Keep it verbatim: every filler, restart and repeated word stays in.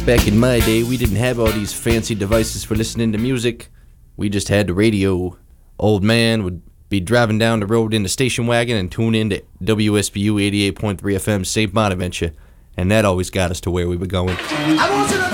Back in my day, we didn't have all these fancy devices for listening to music. We just had the radio. Old man would be driving down the road in the station wagon and tune in to W S B U eighty-eight point three F M Saint Bonaventure, and that always got us to where we were going. I want you to